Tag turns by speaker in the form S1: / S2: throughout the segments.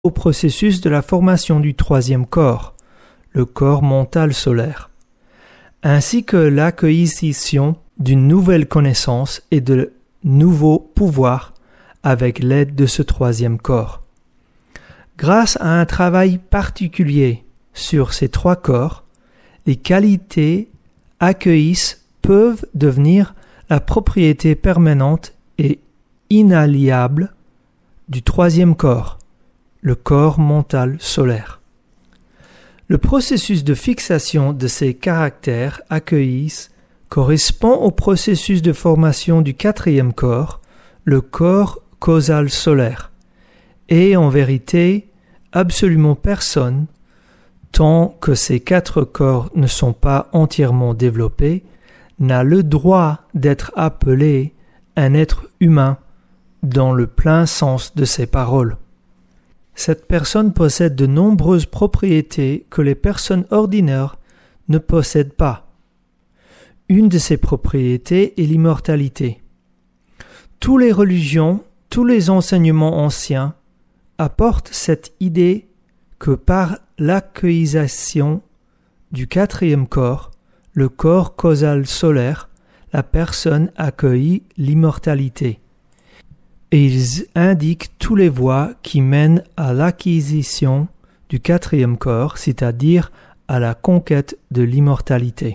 S1: au processus de la formation du troisième corps, le corps mental solaire, ainsi que l'acquisition d'une nouvelle connaissance et de nouveaux pouvoirs avec l'aide de ce troisième corps. Grâce à un travail particulier sur ces trois corps, les qualités accueillies peuvent devenir la propriété permanente et inaliénable du troisième corps, le corps mental solaire. Le processus de fixation de ces caractères accueillis correspond au processus de formation du quatrième corps, le corps causal solaire, et en vérité, absolument personne, tant que ces quatre corps ne sont pas entièrement développés, n'a le droit d'être appelé un être humain dans le plein sens de ces paroles. Cette personne possède de nombreuses propriétés que les personnes ordinaires ne possèdent pas. Une de ces propriétés est l'immortalité. Toutes les religions, tous les enseignements anciens apportent cette idée que par l'acquisition du quatrième corps, le corps causal solaire, la personne accueille l'immortalité. Et ils indiquent toutes les voies qui mènent à l'acquisition du quatrième corps, c'est-à-dire à la conquête de l'immortalité.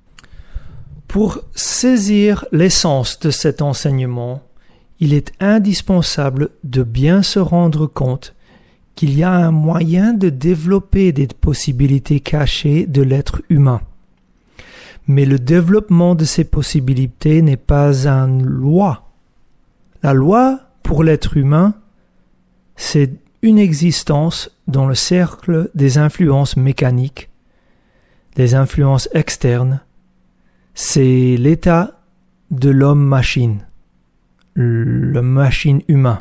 S1: Pour saisir l'essence de cet enseignement, il est indispensable de bien se rendre compte qu'il y a un moyen de développer des possibilités cachées de l'être humain. Mais le développement de ces possibilités n'est pas une loi. La loi pour l'être humain, c'est une existence dans le cercle des influences mécaniques, des influences externes. C'est l'état de l'homme-machine, le machine humain.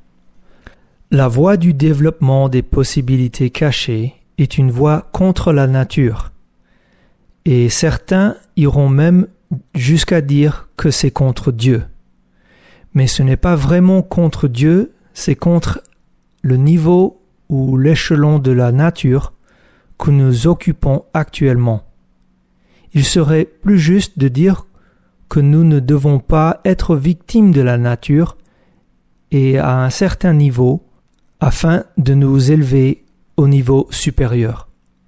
S1: La voie du développement des possibilités cachées est une voie contre la nature, et certains iront même jusqu'à dire que c'est contre Dieu. Mais ce n'est pas vraiment contre Dieu, c'est contre le niveau ou l'échelon de la nature que nous occupons actuellement. Il serait plus juste de dire que nous ne devons pas être victimes de la nature et à un certain niveau afin de nous élever au niveau supérieur.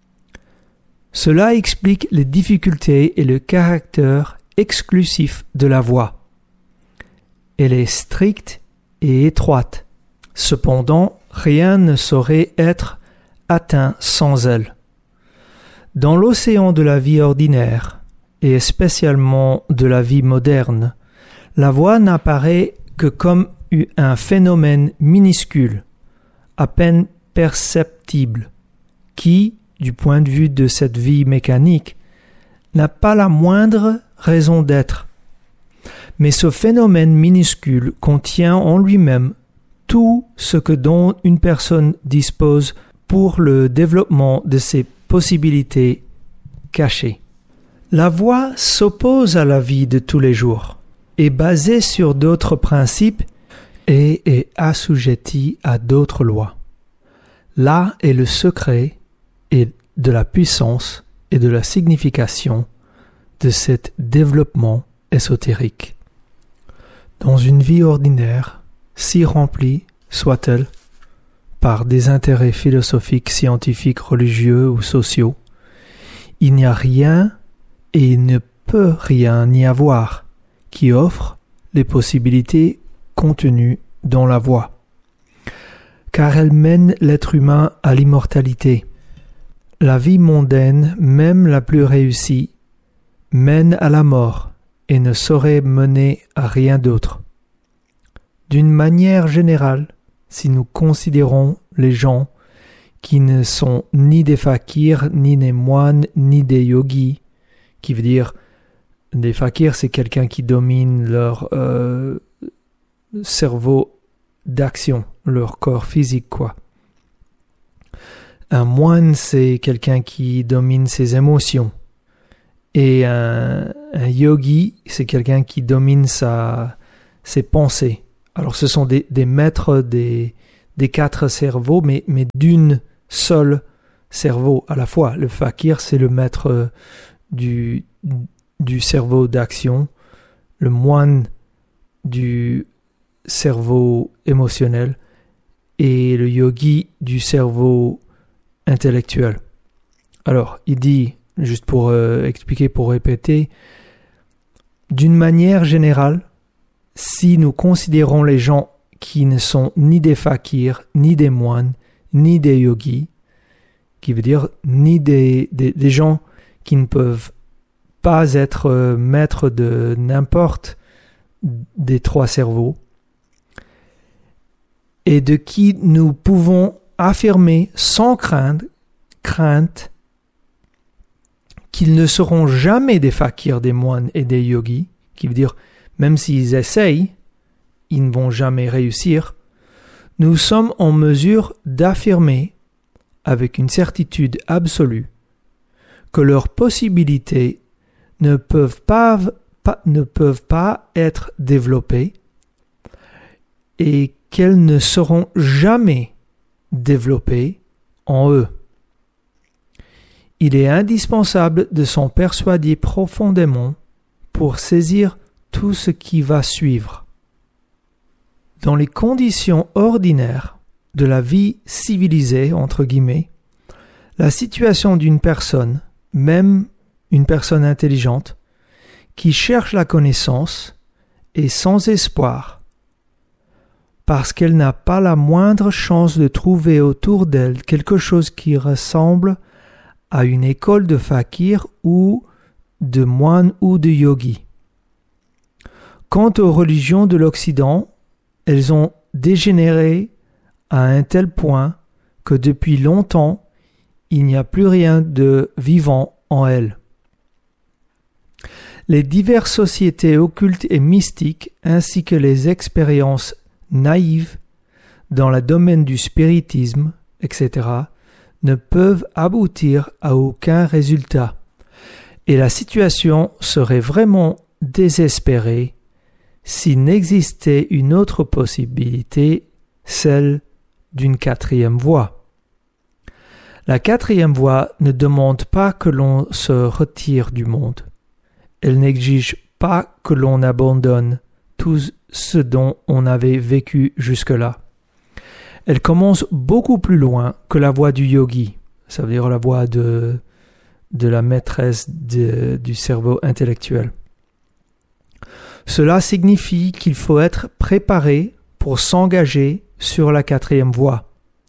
S1: Cela explique les difficultés et le caractère exclusif de la voie. Elle est stricte et étroite. Cependant, rien ne saurait être atteint sans elle. Dans l'océan de la vie ordinaire, et spécialement de la vie moderne, la voie n'apparaît que comme un phénomène minuscule, à peine perceptible, qui, du point de vue de cette vie mécanique, n'a pas la moindre raison d'être. Mais ce phénomène minuscule contient en lui-même tout ce que dont une personne dispose pour le développement de ses possibilités cachées. La voie s'oppose à la vie de tous les jours, est basée sur d'autres principes et est assujettie à d'autres lois. Là est le secret et de la puissance et de la signification de cet développement ésotérique. Dans une vie ordinaire, si remplie soit-elle par des intérêts philosophiques, scientifiques, religieux ou sociaux, il n'y a rien et il ne peut rien y avoir qui offre les possibilités contenues dans la voie, car elle mène l'être humain à l'immortalité. La vie mondaine, même la plus réussie, mène à la mort et ne saurait mener à rien d'autre. D'une manière générale, si nous considérons les gens qui ne sont ni des fakirs, ni des moines, ni des yogis, qui veut dire des fakirs, c'est quelqu'un qui domine leur cerveau d'action, leur corps physique, quoi. Un moine, c'est quelqu'un qui domine ses émotions. Et un yogi, c'est quelqu'un qui domine ses pensées. Alors ce sont des maîtres des des 4 cerveaux, mais d'une seule cerveau à la fois. Le fakir, c'est le maître du cerveau d'action, le moine du cerveau émotionnel et le yogi du cerveau intellectuel. Alors, il dit, juste pour expliquer, pour répéter, d'une manière générale, si nous considérons les gens qui ne sont ni des fakirs, ni des moines, ni des yogis, qui veut dire ni des gens qui ne peuvent pas être maîtres de n'importe des 3 cerveaux, et de qui nous pouvons affirmer sans crainte qu'ils ne seront jamais des fakirs, des moines et des yogis, qui veut dire même s'ils essayent, ils ne vont jamais réussir. Nous sommes en mesure d'affirmer avec une certitude absolue que leurs possibilités ne peuvent pas être développées et qu'elles ne seront jamais développées en eux. Il est indispensable de s'en persuader profondément pour saisir tout ce qui va suivre. Dans les conditions ordinaires de la vie civilisée, entre guillemets, la situation d'une personne, même une personne intelligente, qui cherche la connaissance est sans espoir, parce qu'elle n'a pas la moindre chance de trouver autour d'elle quelque chose qui ressemble à une école de fakir ou de moine ou de yogi. Quant aux religions de l'Occident, elles ont dégénéré à un tel point que depuis longtemps, il n'y a plus rien de vivant en elles. Les diverses sociétés occultes et mystiques ainsi que les expériences naïves dans le domaine du spiritisme, etc., ne peuvent aboutir à aucun résultat. Et la situation serait vraiment désespérée s'il n'existait une autre possibilité, celle d'une 4e voie. La 4e voie ne demande pas que l'on se retire du monde. Elle n'exige pas que l'on abandonne tout ce dont on avait vécu jusque-là. Elle commence beaucoup plus loin que la voie du yogi, ça veut dire la voie de la maîtresse du cerveau intellectuel. Cela signifie qu'il faut être préparé pour s'engager sur la 4e voie,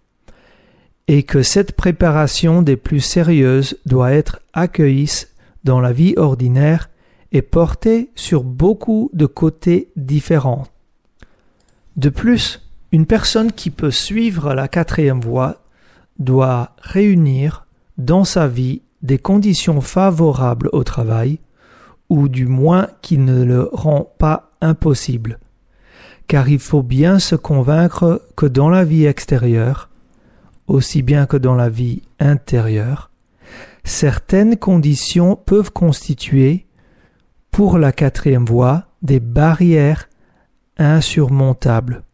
S1: et que cette préparation des plus sérieuses doit être accueillie dans la vie ordinaire et portée sur beaucoup de côtés différents. De plus, une personne qui peut suivre la 4e voie doit réunir dans sa vie des conditions favorables au travail, ou du moins qui ne le rend pas impossible. Car il faut bien se convaincre que dans la vie extérieure, aussi bien que dans la vie intérieure, certaines conditions peuvent constituer, pour la 4e voie, des barrières insurmontables.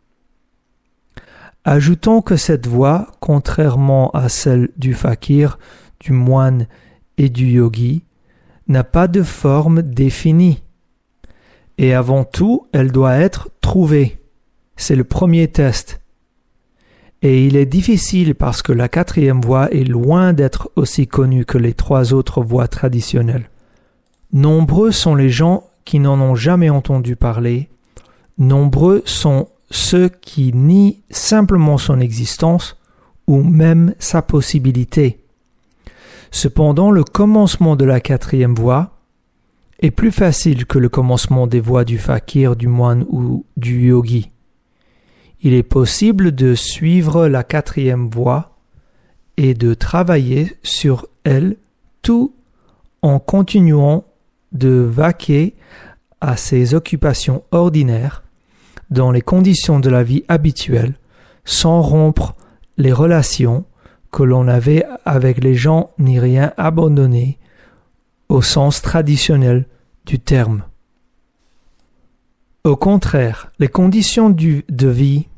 S1: Ajoutons que cette voie, contrairement à celle du fakir, du moine et du yogi, n'a pas de forme définie. Et avant tout, elle doit être trouvée. C'est le premier test. Et il est difficile parce que la 4e voie est loin d'être aussi connue que les 3 autres voies traditionnelles. Nombreux sont les gens qui n'en ont jamais entendu parler. Nombreux sont ceux qui nient simplement son existence ou même sa possibilité. Cependant, le commencement de la 4e voie est plus facile que le commencement des voies du fakir, du moine ou du yogi. Il est possible de suivre la 4e voie et de travailler sur elle tout en continuant de vaquer à ses occupations ordinaires dans les conditions de la vie habituelle, sans rompre les relations que l'on avait avec les gens ni rien abandonner au sens traditionnel du terme. Au contraire, les conditions de vie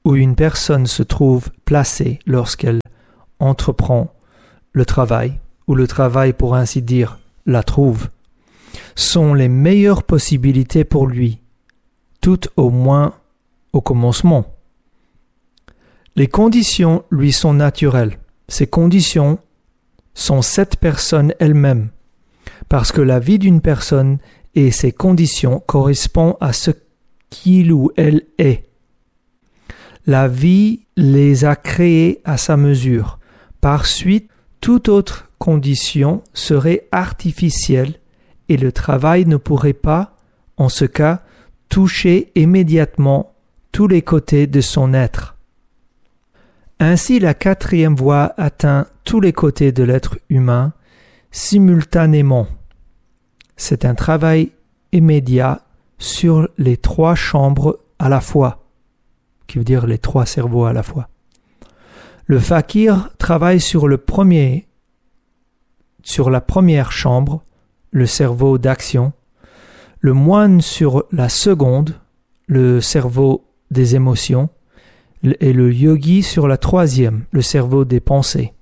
S1: où une personne se trouve placée lorsqu'elle entreprend le travail, ou le travail, pour ainsi dire, la trouve, sont les meilleures possibilités pour lui, tout au moins au commencement. Les conditions lui sont naturelles. Ces conditions sont cette personne elle-même, parce que la vie d'une personne et ses conditions correspondent à ce qu'il ou elle est. La vie les a créés à sa mesure. Par suite, toute autre condition serait artificielle et le travail ne pourrait pas, en ce cas, toucher immédiatement tous les côtés de son être. Ainsi, la quatrième voie atteint tous les côtés de l'être humain simultanément. C'est un travail immédiat sur les trois chambres à la fois, qui veut dire les trois cerveaux à la fois. Le fakir travaille sur la première chambre, le cerveau d'action, le moine sur la seconde, le cerveau des émotions, et le yogi sur la troisième, le cerveau des pensées.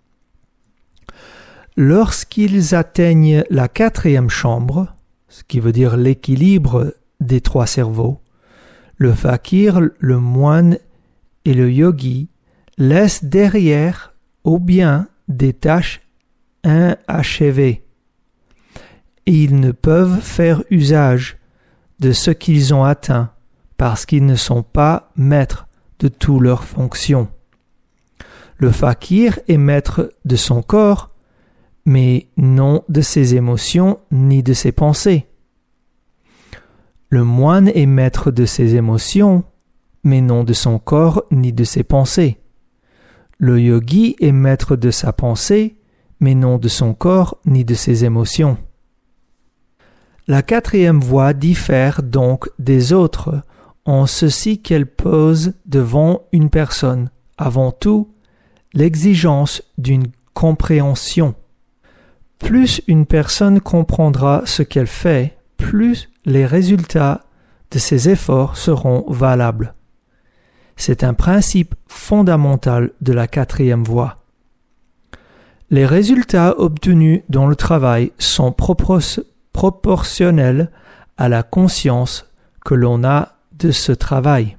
S1: Lorsqu'ils atteignent la quatrième chambre, ce qui veut dire l'équilibre des trois cerveaux, le fakir, le moine et le yogi laissent derrière ou bien des tâches inachevées. Et ils ne peuvent faire usage de ce qu'ils ont atteint parce qu'ils ne sont pas maîtres de toutes leurs fonctions. Le fakir est maître de son corps, mais non de ses émotions ni de ses pensées. Le moine est maître de ses émotions, mais non de son corps ni de ses pensées. Le yogi est maître de sa pensée, mais non de son corps ni de ses émotions. La quatrième voie diffère donc des autres en ceci qu'elle pose devant une personne, avant tout, l'exigence d'une compréhension. Plus une personne comprendra ce qu'elle fait, plus les résultats de ses efforts seront valables. C'est un principe fondamental de la quatrième voie. Les résultats obtenus dans le travail sont proportionnels à la conscience que l'on a de ce travail.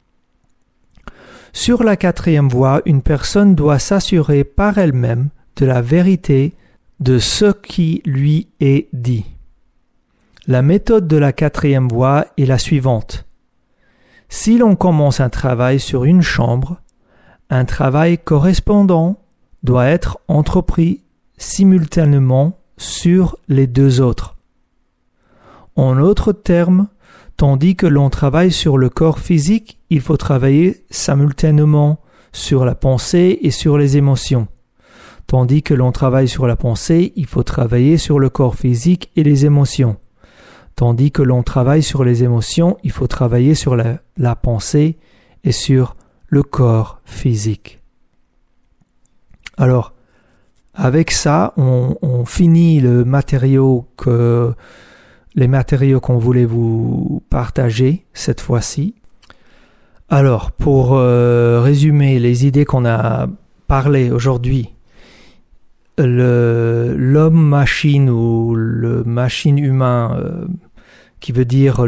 S1: Sur la quatrième voie, une personne doit s'assurer par elle-même de la vérité de ce qui lui est dit. La méthode de la quatrième voie est la suivante. Si l'on commence un travail sur une chambre, un travail correspondant doit être entrepris simultanément sur les deux autres. En d'autres termes, tandis que l'on travaille sur le corps physique, il faut travailler simultanément sur la pensée et sur les émotions. Tandis que l'on travaille sur la pensée, il faut travailler sur le corps physique et les émotions. Tandis que l'on travaille sur les émotions, il faut travailler sur la pensée et sur le corps physique. Alors, avec ça, on finit les matériaux qu'on voulait vous partager cette fois-ci. Alors, pour résumer les idées qu'on a parlé aujourd'hui, l'homme-machine ou le machine-humain, qui veut dire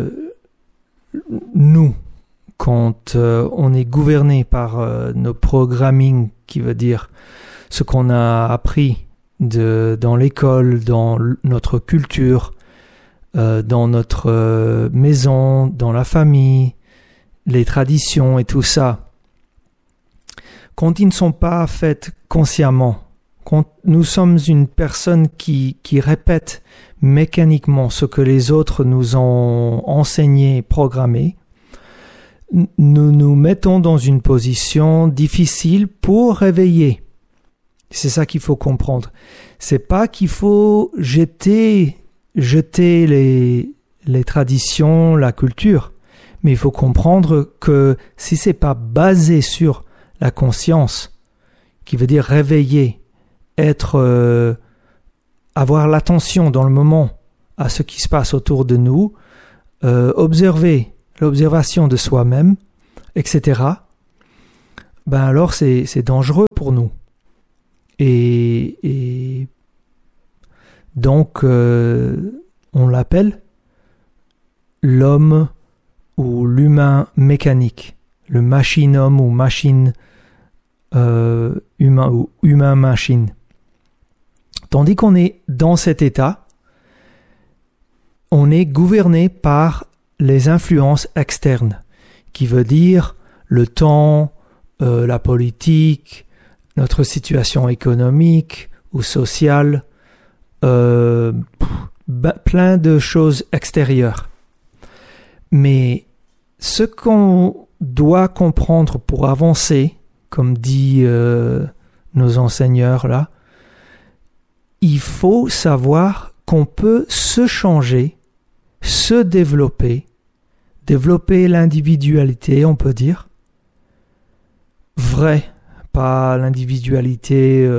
S1: nous, quand on est gouverné par nos programming, qui veut dire ce qu'on a appris dans l'école, dans notre culture, dans notre maison, dans la famille, les traditions et tout ça. Quand ils ne sont pas faits consciemment, quand nous sommes une personne qui répète mécaniquement ce que les autres nous ont enseigné, programmé, nous nous mettons dans une position difficile pour réveiller. C'est ça qu'il faut comprendre. C'est pas qu'il faut jeter les traditions, la culture, mais il faut comprendre que si c'est pas basé sur la conscience, qui veut dire réveiller, avoir l'attention dans le moment à ce qui se passe autour de nous, observer l'observation de soi-même, etc., ben alors c'est dangereux pour nous. Et donc, on l'appelle l'homme ou l'humain mécanique, le machine-homme ou machine humain ou humain-machine. Tandis qu'on est dans cet état, on est gouverné par les influences externes, qui veut dire le temps, la politique, notre situation économique ou sociale, plein de choses extérieures. Mais ce qu'on doit comprendre pour avancer, comme dit nos enseigneurs là, il faut savoir qu'on peut se changer, se développer l'individualité, on peut dire, vraie, pas l'individualité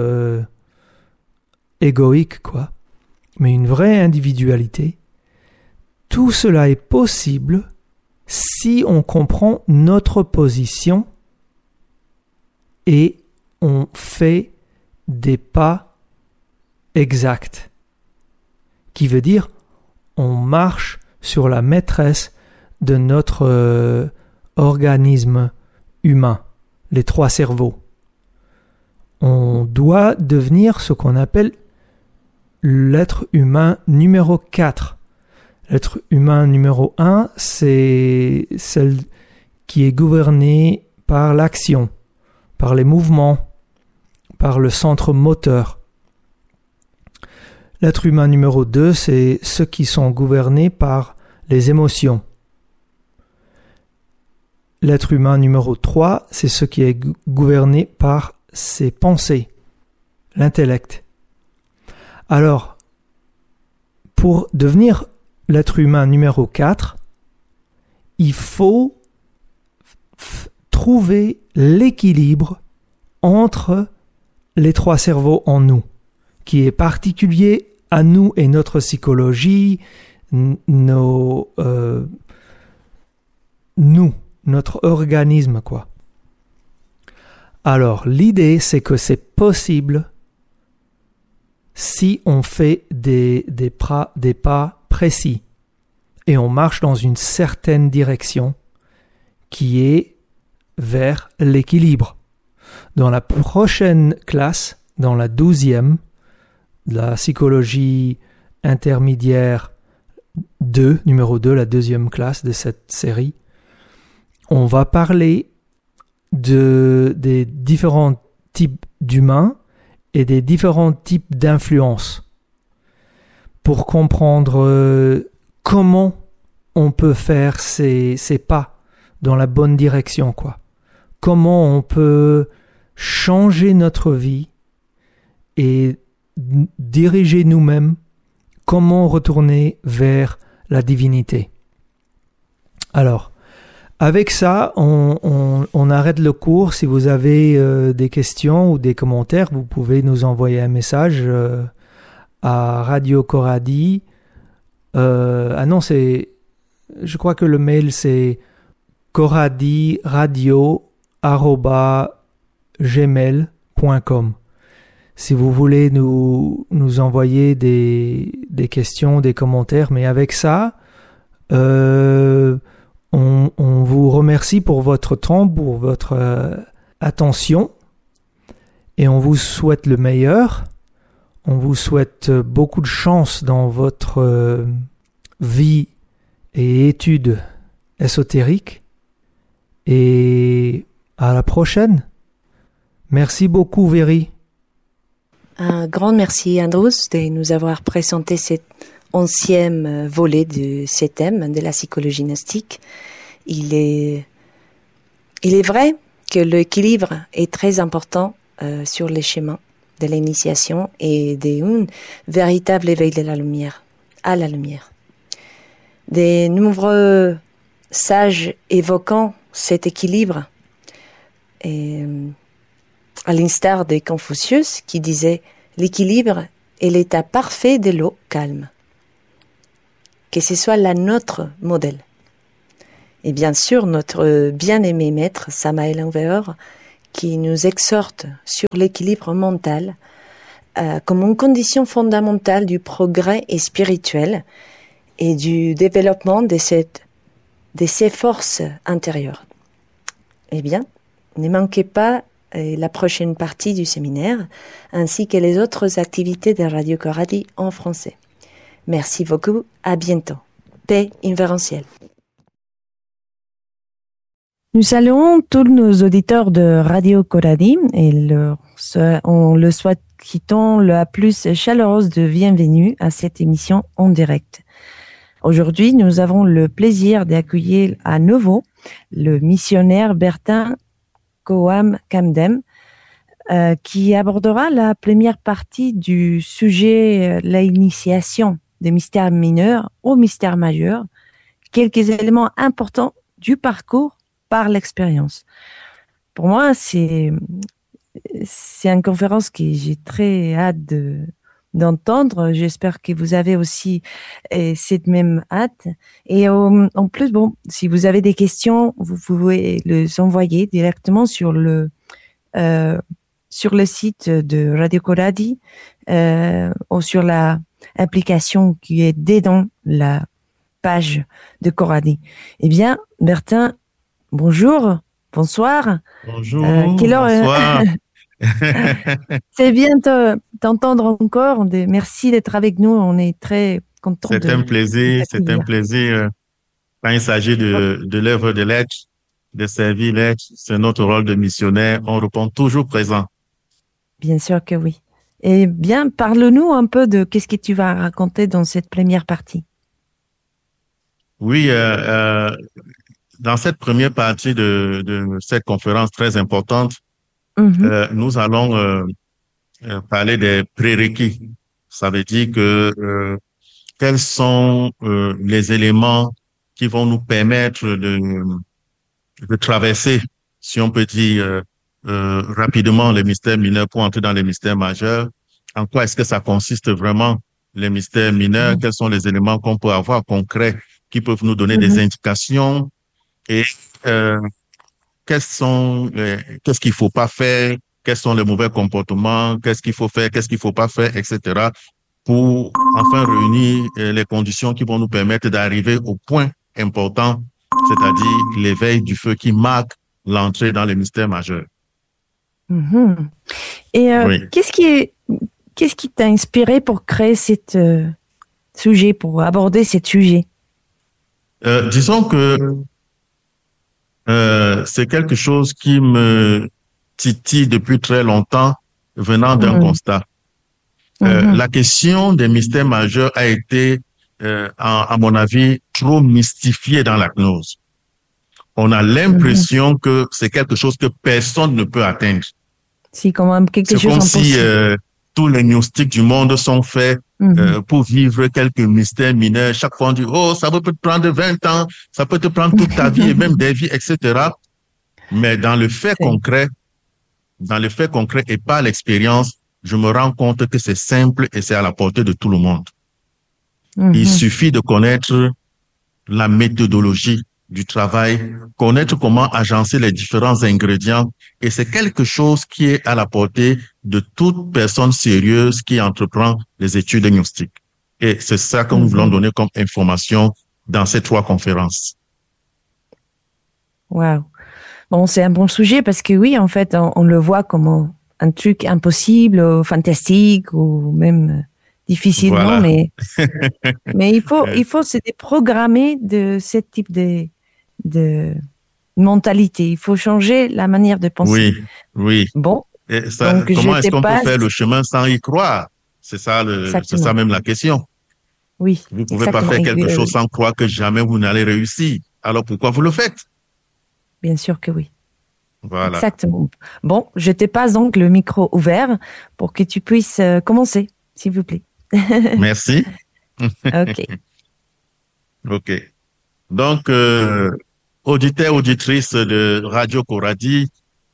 S1: égoïque, quoi, mais une vraie individualité. Tout cela est possible si on comprend notre position et on fait des pas exacts, qui veut dire on marche sur la maîtresse de notre organisme humain, les 3 cerveaux. On doit devenir ce qu'on appelle l'être humain numéro 4. L'être humain numéro 1, c'est celle qui est gouvernée par l'action, par les mouvements, par le centre moteur. L'être humain numéro 2, c'est ceux qui sont gouvernés par les émotions. L'être humain numéro 3, c'est ce qui est gouverné par ses pensées, l'intellect. Alors, pour devenir l'être humain numéro 4, il faut trouver l'équilibre entre les 3 cerveaux en nous, qui est particulier à nous et notre psychologie, notre organisme, quoi. Alors, l'idée, c'est que c'est possible si on fait des pas précis et on marche dans une certaine direction qui est vers l'équilibre. Dans la prochaine classe, dans la 12e, de la psychologie intermédiaire 2, numéro 2, la 2e classe de cette série, on va parler des différents types d'humains et des différents types d'influences pour comprendre comment on peut faire ces pas dans la bonne direction, quoi. Comment on peut changer notre vie et diriger nous-mêmes, comment retourner vers la divinité. Alors, avec ça, on arrête le cours. Si vous avez des questions ou des commentaires, vous pouvez nous envoyer un message à Radio Coradi. Je crois que le mail c'est coradiradio@gmail.com. Si vous voulez nous envoyer des questions, des commentaires, mais avec ça, on vous remercie pour votre temps, pour votre attention, et on vous souhaite le meilleur. On vous souhaite beaucoup de chance dans votre vie et études ésotériques, et à la prochaine. Merci beaucoup, Véry.
S2: Un grand merci, Andrus, de nous avoir présenté cet 11e volet de ce thème de la psychologie gnostique. Il est vrai que l'équilibre est très important sur les chemins de l'initiation et d'un véritable éveil de la lumière, à la lumière. De nombreux sages évoquant cet équilibre, et à l'instar de Confucius qui disait « L'équilibre est l'état parfait de l'eau calme ». Que ce soit notre modèle. Et bien sûr, notre bien-aimé maître, Samael Anger, qui nous exhorte sur l'équilibre mental comme une condition fondamentale du progrès et spirituel et du développement de ces forces intérieures. Eh bien, ne manquez pas la prochaine partie du séminaire, ainsi que les autres activités de Radio Coradi en français. Merci beaucoup, à bientôt. Paix invérencielle. Nous saluons tous nos auditeurs de Radio Coradi et on le souhaitons la plus chaleureuse de bienvenue à cette émission en direct. Aujourd'hui, nous avons le plaisir d'accueillir à nouveau le missionnaire Bertin Coam Camdem, qui abordera la première partie du sujet, l'initiation des mystères mineurs au mystère majeur, quelques éléments importants du parcours par l'expérience. Pour moi, c'est une conférence que j'ai très hâte d'entendre. J'espère que vous avez aussi cette même hâte. Et en plus, si vous avez des questions, vous pouvez les envoyer directement sur le site de Radio Coradi ou sur la application qui est dedans la page de Coradi. Eh bien, Bertin, bonjour, bonsoir.
S3: Bonjour,
S2: Quelle heure,
S3: bonsoir.
S2: C'est bien t'entendre encore. Merci d'être avec nous. On est très contents.
S3: C'est un plaisir. Quand il s'agit de l'œuvre de l'être, de servir l'être, c'est notre rôle de missionnaire. On répond toujours présent.
S2: Bien sûr que oui. Eh bien, parle-nous un peu de qu'est-ce que tu vas raconter dans cette première partie.
S3: Oui, dans cette première partie de cette conférence très importante, nous allons parler des prérequis. Ça veut dire que quels sont les éléments qui vont nous permettre de traverser, si on peut dire, rapidement les mystères mineurs pour entrer dans les mystères majeurs. En quoi est-ce que ça consiste vraiment, les mystères mineurs? Quels sont les éléments qu'on peut avoir concrets qui peuvent nous donner des indications? Et qu'est-ce qu'il faut pas faire? Quels sont les mauvais comportements? Qu'est-ce qu'il faut faire? Qu'est-ce qu'il faut pas faire? Etc. Pour enfin réunir les conditions qui vont nous permettre d'arriver au point important, c'est-à-dire l'éveil du feu qui marque l'entrée dans les mystères majeurs.
S2: Et oui. Qu'est-ce qui t'a inspiré pour créer sujet, pour aborder ce sujet?
S3: Disons que c'est quelque chose qui me titille depuis très longtemps, venant d'un constat. La question des mystères majeurs a été, à mon avis, trop mystifiée dans la gnose. On a l'impression que c'est quelque chose que personne ne peut atteindre.
S2: C'est quand même quelque chose
S3: comme si tous les gnostiques du monde sont faits pour vivre quelques mystères mineurs. Chaque fois on dit, oh, ça peut te prendre 20 ans, ça peut te prendre toute ta vie et même des vies, etc. Mais dans le fait concret et par l'expérience, je me rends compte que c'est simple et c'est à la portée de tout le monde. Il suffit de connaître la méthodologie du travail, connaître comment agencer les différents ingrédients, et c'est quelque chose qui est à la portée de toute personne sérieuse qui entreprend les études gnostiques. Et c'est ça que nous voulons donner comme information dans ces 3 conférences.
S2: Wow. Bon, c'est un bon sujet parce que oui, en fait, on le voit comme un truc impossible, ou fantastique, ou même difficilement, voilà. mais il faut se déprogrammer de ce type de mentalité. Il faut changer la manière de penser.
S3: Oui.
S2: Bon.
S3: Et ça, donc, comment est-ce qu'on peut faire le chemin sans y croire? C'est ça même la question.
S2: Oui.
S3: Vous ne pouvez pas faire quelque chose sans croire que jamais vous n'allez réussir. Alors pourquoi vous le faites?
S2: Bien sûr que oui.
S3: Voilà.
S2: Exactement. Bon, je te passe donc le micro ouvert pour que tu puisses commencer, s'il vous plaît.
S3: Merci.
S2: OK.
S3: Donc, auditeurs, auditrices de Radio Coradi,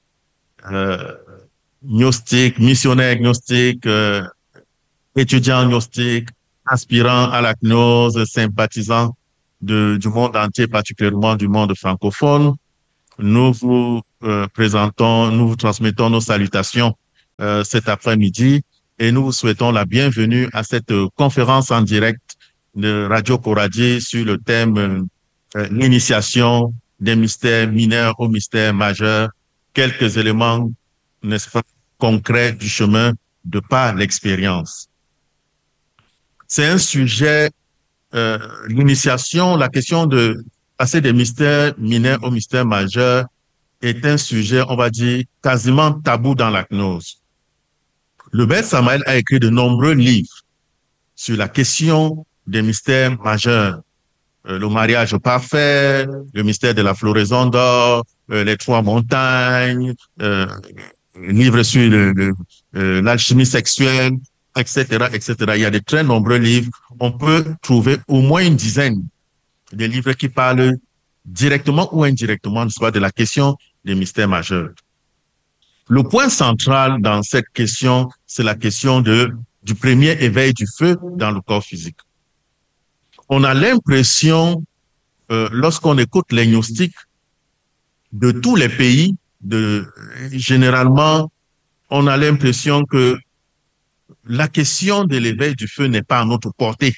S3: gnostique, missionnaire gnostique, étudiant gnostique, aspirant à la gnose, sympathisant du monde entier, particulièrement du monde francophone, nous vous nous vous transmettons nos salutations cet après-midi et nous vous souhaitons la bienvenue à cette conférence en direct de Radio Coradier sur le thème l'initiation des mystères mineurs aux mystères majeurs, quelques éléments, n'est-ce pas, concrets du chemin de par l'expérience. C'est un sujet, l'initiation, la question de passer des mystères mineurs aux mystères majeurs est un sujet, on va dire, quasiment tabou dans la gnose. Le Beth Samael a écrit de nombreux livres sur la question des mystères majeurs. Le mariage parfait, le mystère de la floraison d'or, les trois montagnes, livre sur l'alchimie sexuelle, etc., etc. Il y a de très nombreux livres. On peut trouver au moins une dizaine de livres qui parlent directement ou indirectement, soit de la question des mystères majeurs. Le point central dans cette question, c'est la question du premier éveil du feu dans le corps physique. On a l'impression, lorsqu'on écoute les gnostiques de tous les pays, généralement, on a l'impression que la question de l'éveil du feu n'est pas à notre portée.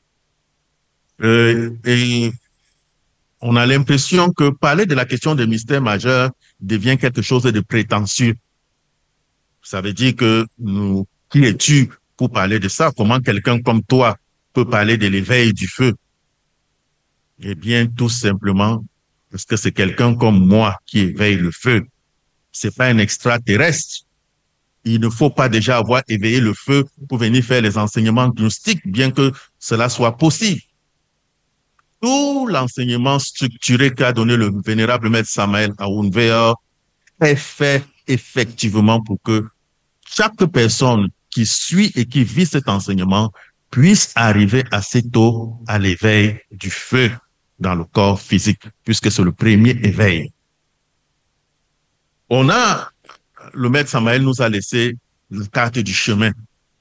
S3: Et on a l'impression que parler de la question des mystères majeurs devient quelque chose de prétentieux. Ça veut dire que qui es-tu pour parler de ça? Comment quelqu'un comme toi peut parler de l'éveil du feu? Eh bien, tout simplement, parce que c'est quelqu'un comme moi qui éveille le feu. C'est pas un extraterrestre. Il ne faut pas déjà avoir éveillé le feu pour venir faire les enseignements gnostiques, bien que cela soit possible. Tout l'enseignement structuré qu'a donné le vénérable maître Samael Aounveor est fait effectivement pour que chaque personne qui suit et qui vit cet enseignement puisse arriver assez tôt à l'éveil du feu dans le corps physique, puisque c'est le premier éveil. Le maître Samael nous a laissé la carte du chemin.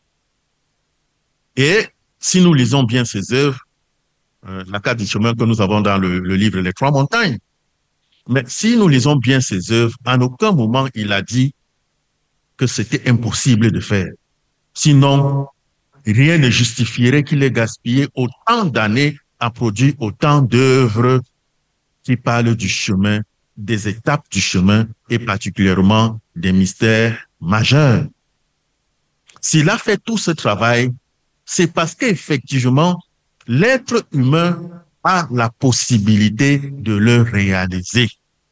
S3: Et si nous lisons bien ses œuvres, la carte du chemin que nous avons dans le livre Les Trois Montagnes, mais si nous lisons bien ses œuvres, en aucun moment il a dit que c'était impossible de faire. Sinon, rien ne justifierait qu'il ait gaspillé autant d'années à produire autant d'œuvres qui parlent du chemin, des étapes du chemin et particulièrement des mystères majeurs. S'il a fait tout ce travail, c'est parce qu'effectivement, l'être humain a la possibilité de le réaliser.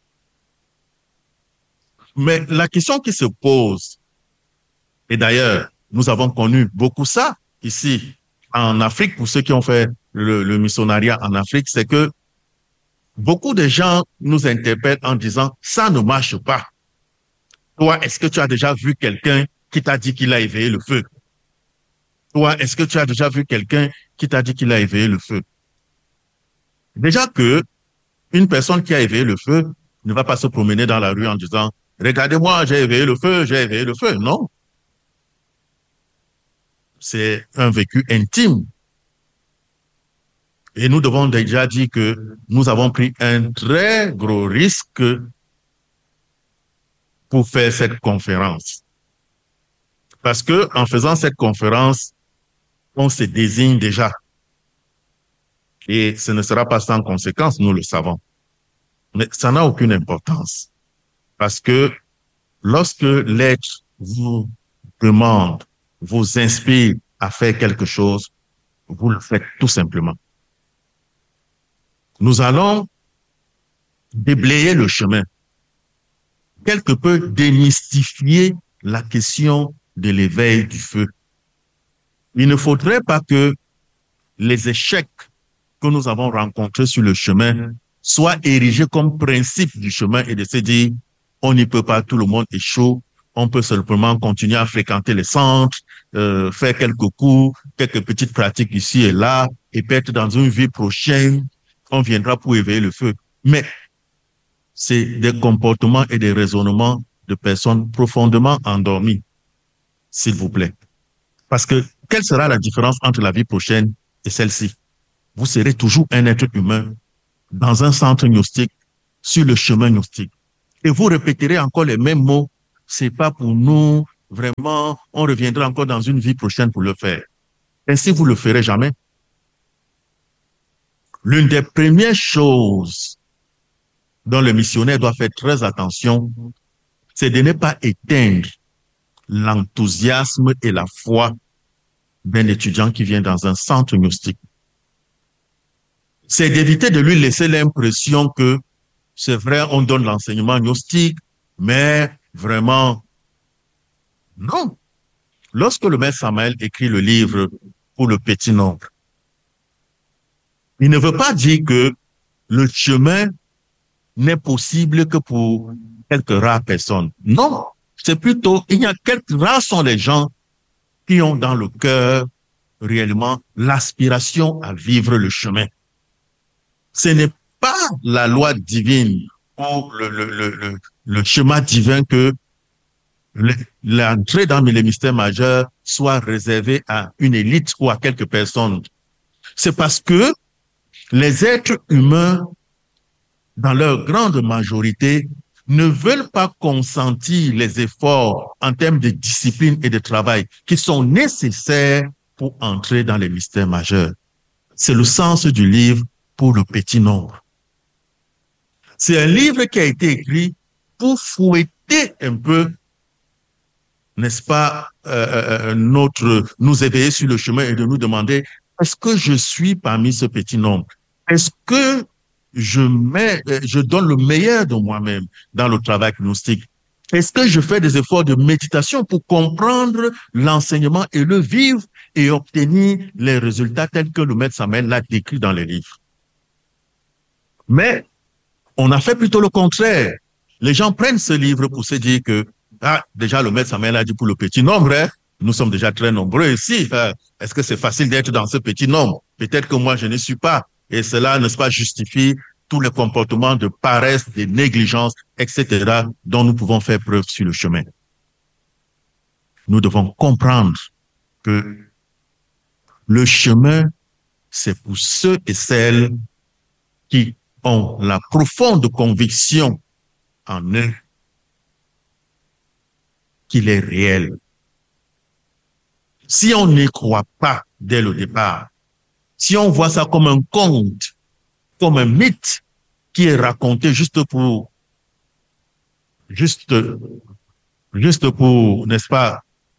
S3: Mais la question qui se pose, et d'ailleurs, nous avons connu beaucoup ça ici en Afrique, pour ceux qui ont fait le missionnariat en Afrique, c'est que beaucoup de gens nous interpellent en disant « ça ne marche pas ». Toi, est-ce que tu as déjà vu quelqu'un qui t'a dit qu'il a éveillé le feu? Toi, est-ce que tu as déjà vu quelqu'un qui t'a dit qu'il a éveillé le feu? Déjà que une personne qui a éveillé le feu ne va pas se promener dans la rue en disant « regardez-moi, j'ai éveillé le feu, j'ai éveillé le feu ». Non. C'est un vécu intime. Et nous devons déjà dire que nous avons pris un très gros risque pour faire cette conférence. Parce que en faisant cette conférence, on se désigne déjà. Et ce ne sera pas sans conséquence, nous le savons. Mais ça n'a aucune importance. Parce que lorsque l'être vous demande, vous inspire à faire quelque chose, vous le faites tout simplement. Nous allons déblayer le chemin, quelque peu démystifier la question de l'éveil du feu. Il ne faudrait pas que les échecs que nous avons rencontrés sur le chemin soient érigés comme principe du chemin et de se dire on n'y peut pas, tout le monde est chaud, on peut simplement continuer à fréquenter les centres, faire quelques cours, quelques petites pratiques ici et là, et peut-être dans une vie prochaine, on viendra pour éveiller le feu. Mais c'est des comportements et des raisonnements de personnes profondément endormies, s'il vous plaît. Parce que quelle sera la différence entre la vie prochaine et celle-ci? vous serez toujours un être humain dans un centre gnostique, sur le chemin gnostique. Et vous répéterez encore les mêmes mots. C'est pas pour nous, vraiment, on reviendra encore dans une vie prochaine pour le faire. Ainsi, vous le ferez jamais. L'une des premières choses dont le missionnaire doit faire très attention, c'est de ne pas éteindre l'enthousiasme et la foi d'un étudiant qui vient dans un centre gnostique. C'est d'éviter de lui laisser l'impression que c'est vrai, on donne l'enseignement gnostique, mais vraiment, non. Lorsque le maître Samael écrit le livre pour le petit nombre, il ne veut pas dire que le chemin n'est possible que pour quelques rares personnes. Non, c'est plutôt, il y a quelques rares sont les gens qui ont dans le cœur réellement l'aspiration à vivre le chemin. Ce n'est pas la loi divine ou le chemin divin que l'entrée dans les mystères majeurs soit réservée à une élite ou à quelques personnes. C'est parce que les êtres humains, dans leur grande majorité, ne veulent pas consentir les efforts en termes de discipline et de travail qui sont nécessaires pour entrer dans les mystères majeurs. C'est le sens du livre pour le petit nombre. C'est un livre qui a été écrit pour fouetter un peu, n'est-ce pas, nous éveiller sur le chemin et de nous demander, est-ce que je suis parmi ce petit nombre? Est-ce que je donne le meilleur de moi-même dans le travail gnostique? Est-ce que je fais des efforts de méditation pour comprendre l'enseignement et le vivre et obtenir les résultats tels que le maître Samael l'a décrit dans les livres? Mais on a fait plutôt le contraire. Les gens prennent ce livre pour se dire que, déjà le maître Samael a dit pour le petit nombre, hein, nous sommes déjà très nombreux ici. Est-ce que c'est facile d'être dans ce petit nombre? Peut-être que moi je ne suis pas. Et cela, n'est-ce pas, justifie tous les comportements de paresse, de négligence, etc., dont nous pouvons faire preuve sur le chemin. Nous devons comprendre que le chemin, c'est pour ceux et celles qui ont la profonde conviction en eux qu'il est réel. Si on n'y croit pas dès le départ, si on voit ça comme un conte, comme un mythe qui est raconté juste pour, n'est-ce pas,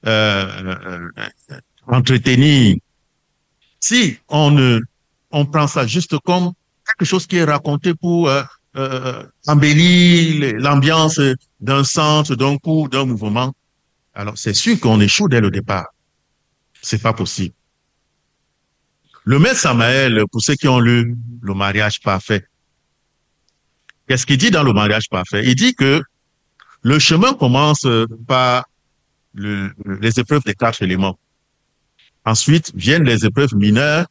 S3: entretenir. Si on prend ça juste comme quelque chose qui est raconté pour embellir l'ambiance d'un centre, d'un cours, d'un mouvement, alors c'est sûr qu'on échoue dès le départ. C'est pas possible. Le maître Samael, pour ceux qui ont lu Le mariage parfait, qu'est-ce qu'il dit dans Le mariage parfait? Il dit que le chemin commence par les épreuves des 4 éléments. Ensuite viennent les épreuves mineures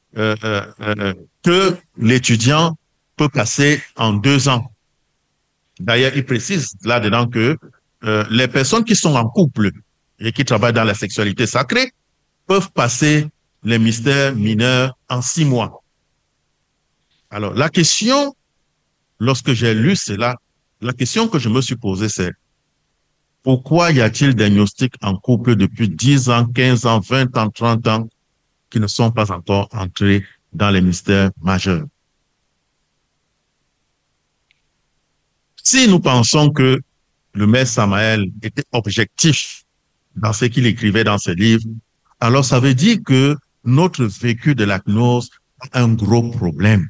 S3: que l'étudiant peut passer en 2 ans. D'ailleurs, il précise là-dedans que les personnes qui sont en couple et qui travaillent dans la sexualité sacrée peuvent passer les mystères mineurs en 6 mois. Alors, la question, lorsque j'ai lu cela, la question que je me suis posée, c'est pourquoi y a-t-il des gnostiques en couple depuis 10 ans, 15 ans, 20 ans, 30 ans qui ne sont pas encore entrés dans les mystères majeurs? Si nous pensons que le maître Samael était objectif dans ce qu'il écrivait dans ses livres, alors ça veut dire que notre vécu de la gnose a un gros problème.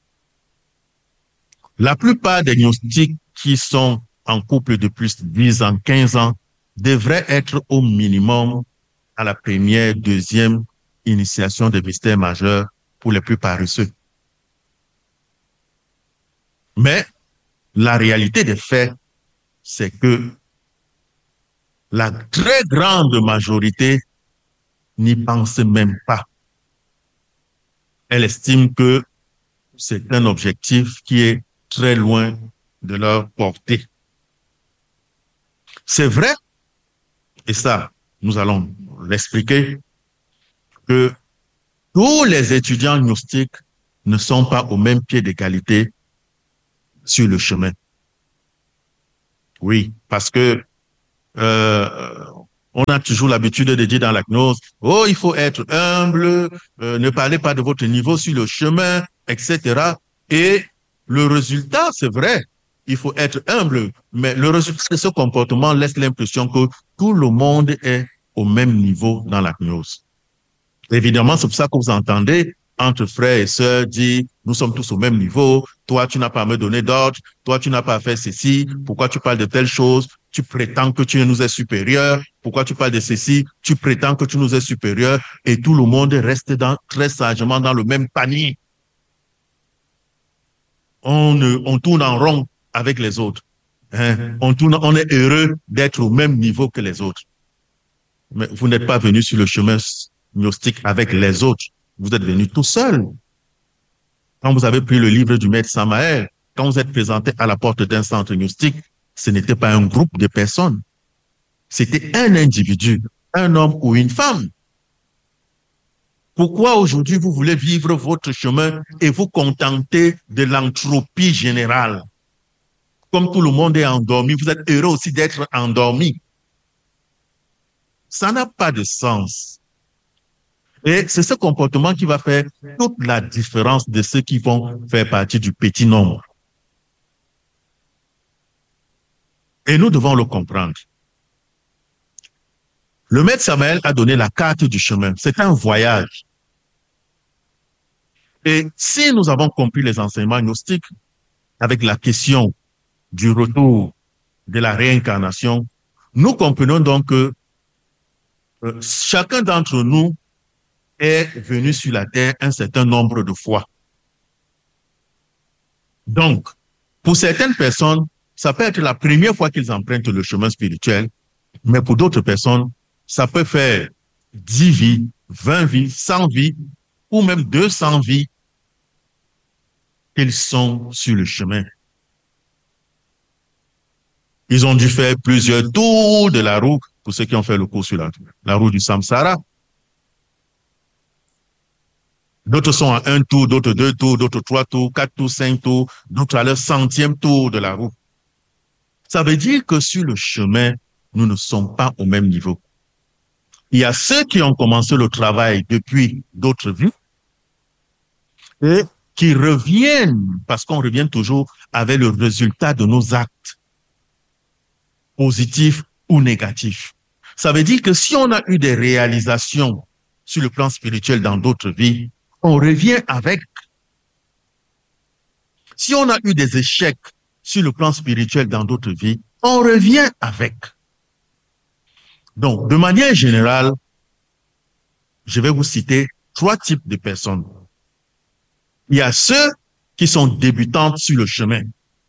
S3: La plupart des gnostiques qui sont en couple de plus de 10 ans, 15 ans, devraient être au minimum à la première, deuxième initiation des mystères majeurs pour les plus paresseux. Mais la réalité des faits, c'est que la très grande majorité n'y pense même pas. Elle estime que c'est un objectif qui est très loin de leur portée. C'est vrai, et ça, nous allons l'expliquer, que tous les étudiants gnostiques ne sont pas au même pied d'égalité sur le chemin. Oui, parce que on a toujours l'habitude de dire dans la gnose, oh, il faut être humble, ne parlez pas de votre niveau sur le chemin, etc. Et le résultat, c'est vrai, il faut être humble, mais le résultat de ce comportement laisse l'impression que tout le monde est au même niveau dans la gnose. Évidemment, c'est pour ça que vous entendez entre frères et sœurs dire, nous sommes tous au même niveau, toi, tu n'as pas à me donner d'ordre, toi, tu n'as pas à faire ceci, pourquoi tu parles de telle chose, tu prétends que tu nous es supérieur, pourquoi tu parles de ceci, tu prétends que tu nous es supérieur, et tout le monde reste très sagement dans le même panier. On tourne en rond avec les autres. Hein? On est heureux d'être au même niveau que les autres. Mais vous n'êtes pas venu sur le chemin gnostique avec les autres. Vous êtes venu tout seul. Quand vous avez pris le livre du maître Samael, quand vous êtes présenté à la porte d'un centre gnostique, ce n'était pas un groupe de personnes. C'était un individu, un homme ou une femme. Pourquoi aujourd'hui vous voulez vivre votre chemin et vous contenter de l'entropie générale? Comme tout le monde est endormi, vous êtes heureux aussi d'être endormi. Ça n'a pas de sens. Et c'est ce comportement qui va faire toute la différence de ceux qui vont faire partie du petit nombre. Et nous devons le comprendre. Le maître Samael a donné la carte du chemin. C'est un voyage. Et si nous avons compris les enseignements gnostiques avec la question du retour de la réincarnation, nous comprenons donc que chacun d'entre nous est venu sur la terre un certain nombre de fois. Donc, pour certaines personnes, ça peut être la première fois qu'ils empruntent le chemin spirituel, mais pour d'autres personnes, ça peut faire 10 vies, 20 vies, 100 vies, ou même 200 vies qu'ils sont sur le chemin. Ils ont dû faire plusieurs tours de la roue, pour ceux qui ont fait le cours sur la roue du Samsara. D'autres sont à 1 tour, d'autres 2 tours, d'autres 3 tours, 4 tours, 5 tours, d'autres à leur 100e tour de la roue. Ça veut dire que sur le chemin, nous ne sommes pas au même niveau. Il y a ceux qui ont commencé le travail depuis d'autres vies et qui reviennent, parce qu'on revient toujours avec le résultat de nos actes, positifs ou négatifs. Ça veut dire que si on a eu des réalisations sur le plan spirituel dans d'autres vies, on revient avec. Si on a eu des échecs sur le plan spirituel dans d'autres vies, on revient avec. Donc, de manière générale, je vais vous citer 3 types de personnes. Il y a ceux qui sont débutantes sur le chemin.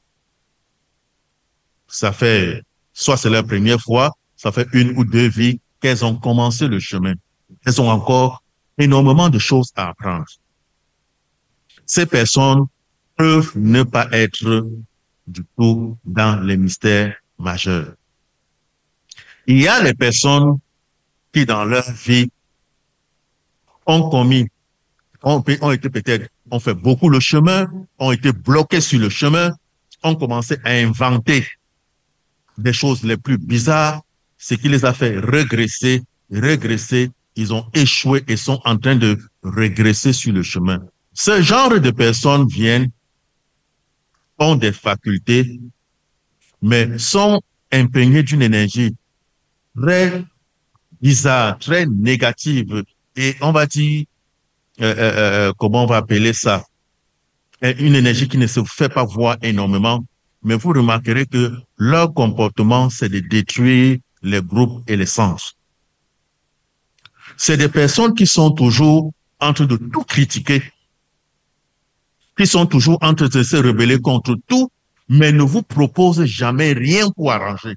S3: Ça fait, soit c'est leur première fois, ça fait 1 ou 2 vies qu'elles ont commencé le chemin. Elles ont encore énormément de choses à apprendre. Ces personnes peuvent ne pas être du tout dans les mystères majeurs. Il y a les personnes qui, dans leur vie, ont été peut-être, ont fait beaucoup le chemin, ont été bloqués sur le chemin, ont commencé à inventer des choses les plus bizarres, ce qui les a fait régresser, ils ont échoué et sont en train de régresser sur le chemin. Ce genre de personnes viennent, ont des facultés, mais sont imprégnées d'une énergie très bizarre, très négative, et on va dire, comment on va appeler ça, une énergie qui ne se fait pas voir énormément, mais vous remarquerez que leur comportement, c'est de détruire les groupes et les sens. C'est des personnes qui sont toujours en train de tout critiquer, qui sont toujours en train de se rebeller contre tout, mais ne vous proposent jamais rien pour arranger.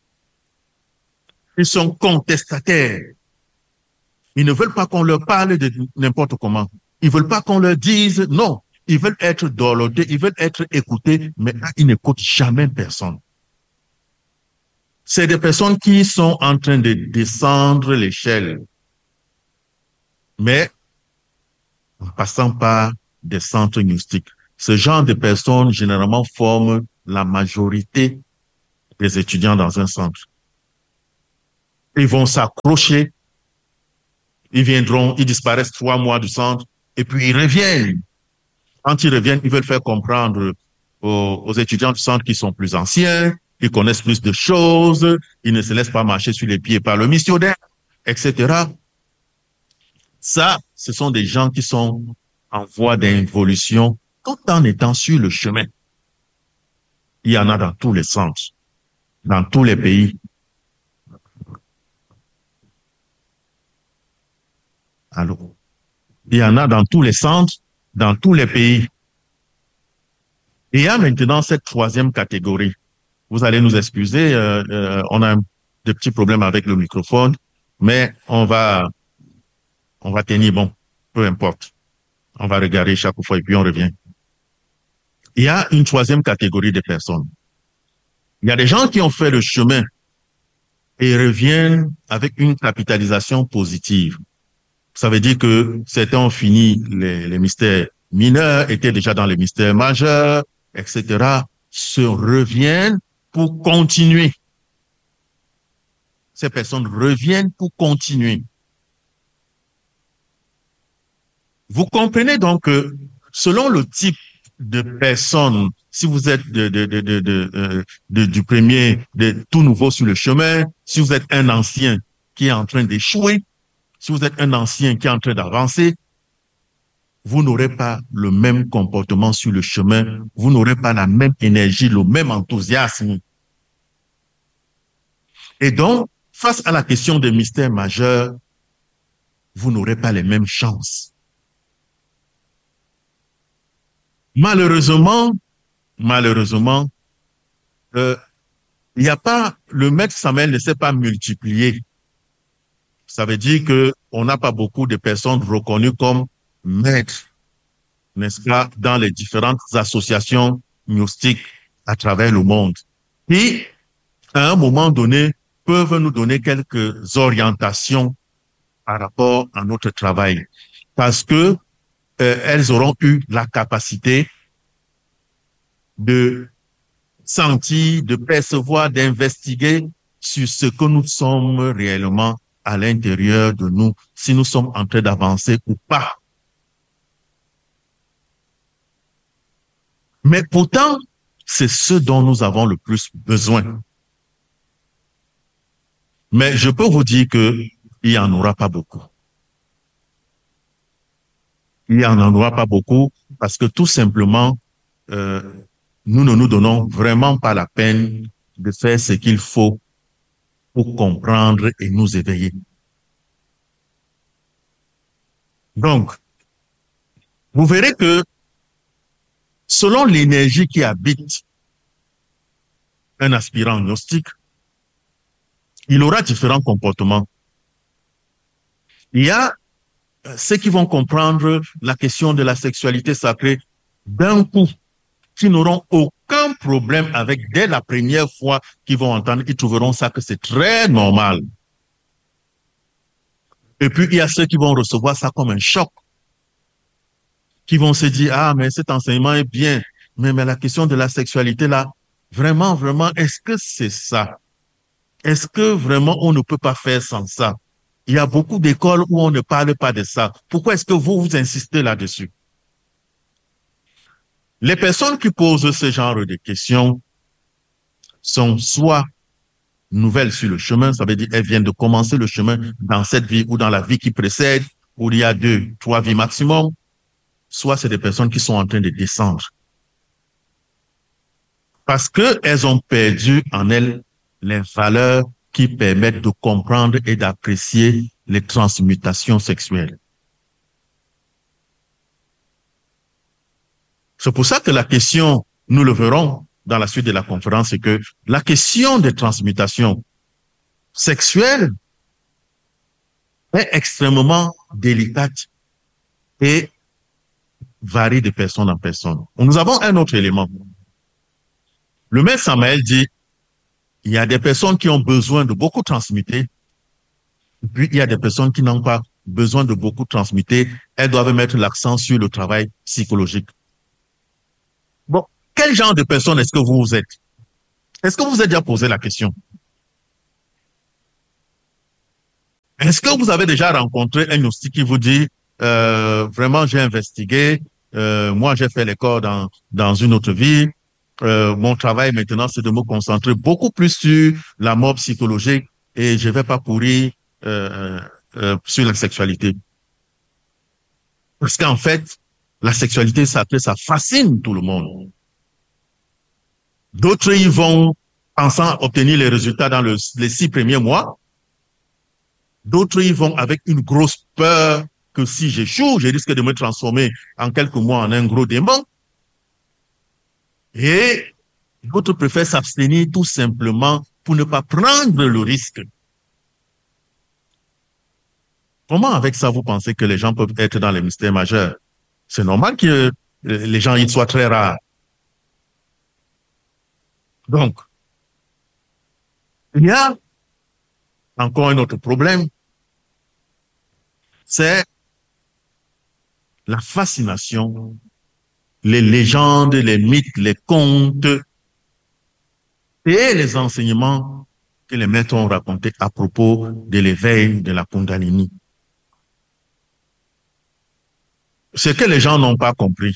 S3: Ils sont contestataires. Ils ne veulent pas qu'on leur parle de n'importe comment. Ils veulent pas qu'on leur dise non. Ils veulent être dorlotés, ils veulent être écoutés, mais ils n'écoutent jamais personne. C'est des personnes qui sont en train de descendre l'échelle. Mais en passant par des centres gnostiques. Ce genre de personnes, généralement, forment la majorité des étudiants dans un centre. Ils vont s'accrocher, ils viendront, ils disparaissent 3 mois du centre, et puis ils reviennent. Quand ils reviennent, ils veulent faire comprendre aux étudiants du centre qui sont plus anciens, ils connaissent plus de choses, ils ne se laissent pas marcher sur les pieds par le missionnaire, etc. Ça, ce sont des gens qui sont en voie d'évolution tout en étant sur le chemin. Il y en a dans tous les centres, dans tous les pays. Allô? Il y en a dans tous les centres, dans tous les pays. Et il y a maintenant cette troisième catégorie. Vous allez nous excuser, on a des petits problèmes avec le microphone, mais on va tenir bon, peu importe. On va regarder chaque fois et puis on revient. Il y a une troisième catégorie de personnes. Il y a des gens qui ont fait le chemin et reviennent avec une capitalisation positive. Ça veut dire que certains ont fini les mystères mineurs, étaient déjà dans les mystères majeurs, etc., se reviennent pour continuer. Ces personnes reviennent pour continuer. Vous comprenez donc que selon le type de personne, si vous êtes du premier, de tout nouveau sur le chemin, si vous êtes un ancien qui est en train d'échouer, si vous êtes un ancien qui est en train d'avancer, vous n'aurez pas le même comportement sur le chemin, vous n'aurez pas la même énergie, le même enthousiasme. Et donc, face à la question des mystères majeurs, vous n'aurez pas les mêmes chances. Malheureusement, il n'y a pas, le maître Samuel ne s'est pas multiplié. Ça veut dire que on n'a pas beaucoup de personnes reconnues comme maîtres, n'est-ce pas, dans les différentes associations gnostiques à travers le monde. Et, à un moment donné, peuvent nous donner quelques orientations par rapport à notre travail. Parce que elles auront eu la capacité de sentir, de percevoir, d'investiguer sur ce que nous sommes réellement à l'intérieur de nous, si nous sommes en train d'avancer ou pas. Mais pourtant, c'est ce dont nous avons le plus besoin. Mais je peux vous dire qu'il n'y en aura pas beaucoup. Il n'y en aura pas beaucoup parce que tout simplement, nous ne nous donnons vraiment pas la peine de faire ce qu'il faut pour comprendre et nous éveiller. Donc, vous verrez que selon l'énergie qui habite un aspirant gnostique, il aura différents comportements. Il y a ceux qui vont comprendre la question de la sexualité sacrée d'un coup, qui n'auront aucun problème avec, dès la première fois qu'ils vont entendre, ils trouveront ça que c'est très normal. Et puis, il y a ceux qui vont recevoir ça comme un choc, qui vont se dire, ah, mais cet enseignement est bien, mais la question de la sexualité, là, vraiment, est-ce que c'est ça? Est-ce que vraiment on ne peut pas faire sans ça? Il y a beaucoup d'écoles où on ne parle pas de ça. Pourquoi est-ce que vous insistez là-dessus? Les personnes qui posent ce genre de questions sont soit nouvelles sur le chemin, ça veut dire elles viennent de commencer le chemin dans cette vie ou dans la vie qui précède, où il y a 2, 3 vies maximum, soit c'est des personnes qui sont en train de descendre. Parce qu'elles ont perdu en elles les valeurs qui permettent de comprendre et d'apprécier les transmutations sexuelles. C'est pour ça que la question, nous le verrons dans la suite de la conférence, c'est que la question des transmutations sexuelles est extrêmement délicate et varie de personne en personne. Nous avons un autre élément. Le maître Samuel dit, il y a des personnes qui ont besoin de beaucoup transmuter, et puis il y a des personnes qui n'ont pas besoin de beaucoup transmuter, elles doivent mettre l'accent sur le travail psychologique. Bon, quel genre de personne est-ce que vous êtes? Est-ce que vous vous êtes déjà posé la question? Est-ce que vous avez déjà rencontré un gnostique qui vous dit vraiment j'ai investigué, moi j'ai fait les corps dans une autre vie, mon travail maintenant c'est de me concentrer beaucoup plus sur la mort psychologique et je vais pas courir sur la sexualité. Parce qu'en fait, la sexualité, ça fascine tout le monde. D'autres y vont pensant obtenir les résultats dans les 6 premiers mois. D'autres y vont avec une grosse peur que si j'échoue, je risque de me transformer en quelques mois en un gros démon. Et d'autres préfèrent s'abstenir tout simplement pour ne pas prendre le risque. Comment avec ça vous pensez que les gens peuvent être dans les mystères majeurs? C'est normal que les gens y soient très rares. Donc, il y a encore un autre problème, c'est la fascination, les légendes, les mythes, les contes et les enseignements que les maîtres ont racontés à propos de l'éveil de la Kundalini. Ce que les gens n'ont pas compris,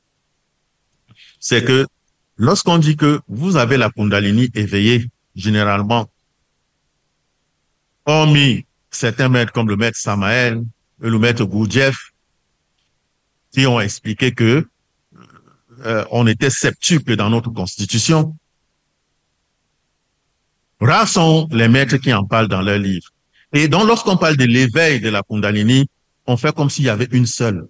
S3: c'est que lorsqu'on dit que vous avez la Kundalini éveillée, généralement, hormis certains maîtres comme le maître Samael et le maître Gurdjieff, qui ont expliqué que on était septuple dans notre constitution, rares sont les maîtres qui en parlent dans leurs livres. Et donc, lorsqu'on parle de l'éveil de la Kundalini, on fait comme s'il y avait une seule.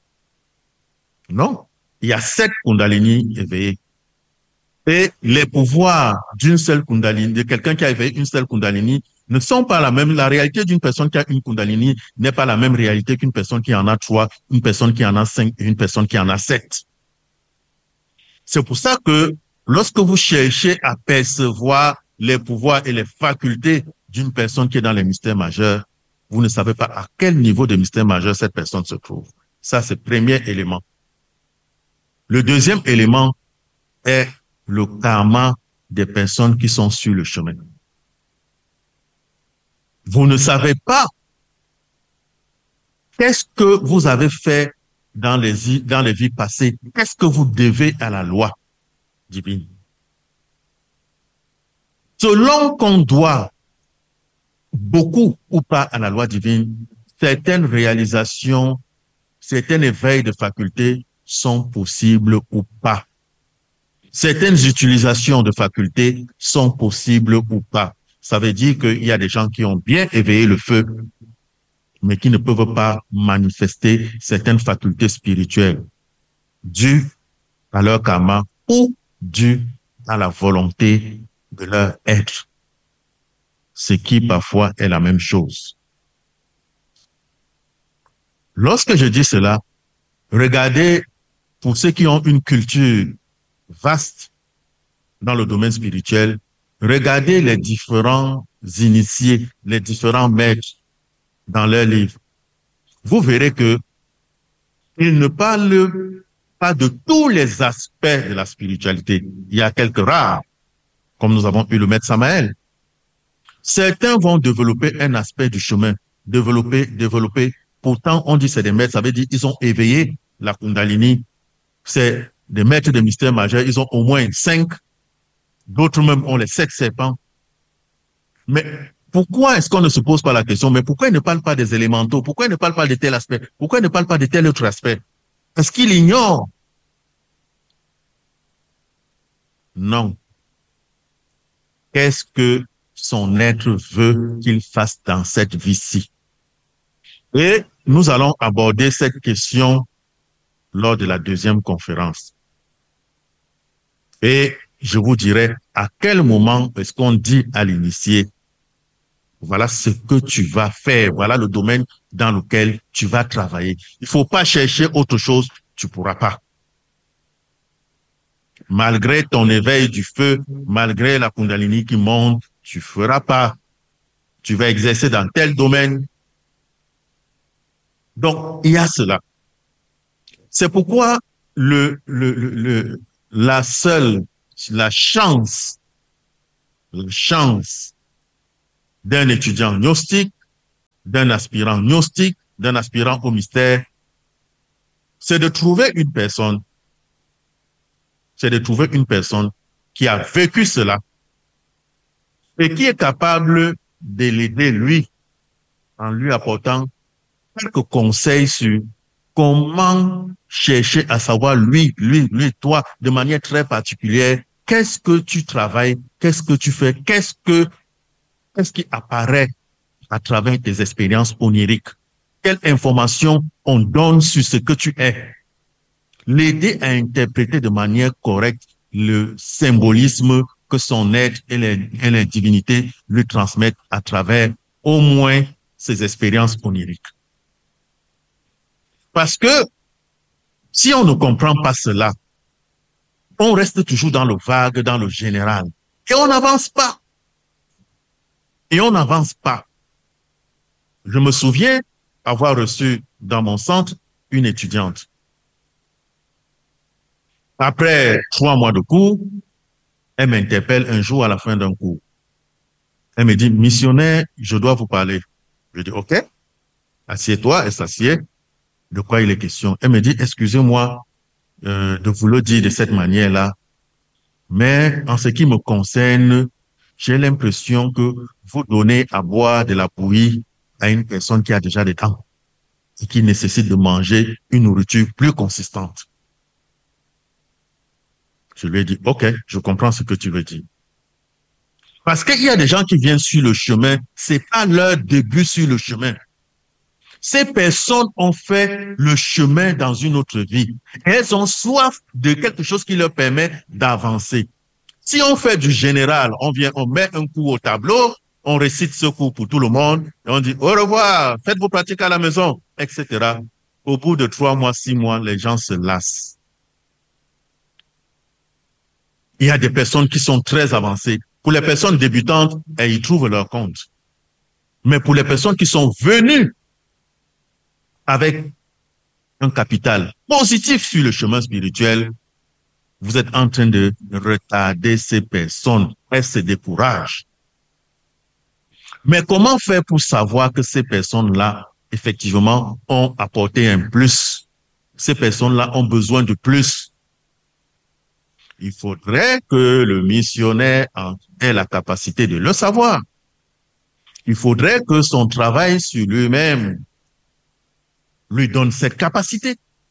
S3: Non, il y a 7 Kundalini éveillées. Et les pouvoirs d'une seule Kundalini, de quelqu'un qui a éveillé une seule Kundalini, ne sont pas la même. La réalité d'une personne qui a une Kundalini n'est pas la même réalité qu'une personne qui en a 3, une personne qui en a 5 et une personne qui en a 7. C'est pour ça que lorsque vous cherchez à percevoir les pouvoirs et les facultés d'une personne qui est dans les mystères majeurs, vous ne savez pas à quel niveau de mystère majeur cette personne se trouve. Ça, c'est le premier élément. Le deuxième élément est le karma des personnes qui sont sur le chemin. Vous ne savez pas qu'est-ce que vous avez fait dans les vies passées. Qu'est-ce que vous devez à la loi divine? Selon qu'on doit beaucoup ou pas à la loi divine, certaines réalisations, certains éveils de facultés sont possibles ou pas. Certaines utilisations de facultés sont possibles ou pas. Ça veut dire qu'il y a des gens qui ont bien éveillé le feu, mais qui ne peuvent pas manifester certaines facultés spirituelles dues à leur karma ou dues à la volonté de leur être. Ce qui parfois est la même chose. Lorsque je dis cela, regardez, pour ceux qui ont une culture vaste dans le domaine spirituel, regardez les différents initiés, les différents maîtres dans leurs livres. Vous verrez que ils ne parlent pas de tous les aspects de la spiritualité. Il y a quelques rares, comme nous avons eu le maître Samael. Certains vont développer un aspect du chemin, développer. Pourtant, on dit c'est des maîtres, ça veut dire ils ont éveillé la Kundalini. C'est des maîtres de mystère majeur, ils ont au moins 5. D'autres même ont les 7 serpents. Mais pourquoi est-ce qu'on ne se pose pas la question, mais pourquoi ils ne parlent pas des élémentaux? Pourquoi ils ne parlent pas de tel aspect? Pourquoi ils ne parlent pas de tel autre aspect? Est-ce qu'ils ignorent? Non. Qu'est-ce que son être veut qu'il fasse dans cette vie-ci? Et nous allons aborder cette question lors de la deuxième conférence. Et je vous dirai à quel moment est-ce qu'on dit à l'initié, voilà ce que tu vas faire, voilà le domaine dans lequel tu vas travailler. Il faut pas chercher autre chose, tu pourras pas. Malgré ton éveil du feu, malgré la Kundalini qui monte, tu feras pas. Tu vas exercer dans tel domaine. Donc, il y a cela. C'est pourquoi la chance d'un étudiant gnostique, d'un aspirant gnostique, d'un aspirant au mystère, c'est de trouver une personne qui a vécu cela et qui est capable de l'aider, lui, en lui apportant quelques conseils sur comment chercher à savoir, lui, toi, de manière très particulière, qu'est-ce que tu travailles, qu'est-ce que tu fais, qu'est-ce qui apparaît à travers tes expériences oniriques, quelle information on donne sur ce que tu es, l'aider à interpréter de manière correcte le symbolisme que son être et les divinités lui transmettent à travers au moins ses expériences oniriques. Parce que si on ne comprend pas cela, on reste toujours dans le vague, dans le général. Et on n'avance pas. Je me souviens avoir reçu dans mon centre une étudiante. Après 3 mois de cours, elle m'interpelle un jour à la fin d'un cours. Elle me dit, missionnaire, je dois vous parler. Je dis, OK, assieds-toi, elle s'assied. De quoi il est question? Elle me dit, excusez-moi de vous le dire de cette manière-là, mais en ce qui me concerne, j'ai l'impression que vous donnez à boire de la bouillie à une personne qui a déjà des dents et qui nécessite de manger une nourriture plus consistante. Je lui ai dit, OK, je comprends ce que tu veux dire. Parce qu'il y a des gens qui viennent sur le chemin, c'est pas leur début sur le chemin. Ces personnes ont fait le chemin dans une autre vie. Et elles ont soif de quelque chose qui leur permet d'avancer. Si on fait du général, on met un cours au tableau, on récite ce cours pour tout le monde, et on dit au revoir, faites vos pratiques à la maison, etc. Au bout de 3 mois, 6 mois, les gens se lassent. Il y a des personnes qui sont très avancées. Pour les personnes débutantes, ils trouvent leur compte. Mais pour les personnes qui sont venues avec un capital positif sur le chemin spirituel, vous êtes en train de retarder ces personnes. Elles se découragent. Mais comment faire pour savoir que ces personnes-là, effectivement, ont apporté un plus? Ces personnes-là ont besoin de plus. Il faudrait que le missionnaire ait la capacité de le savoir. Il faudrait que son travail sur lui-même lui donne cette capacité.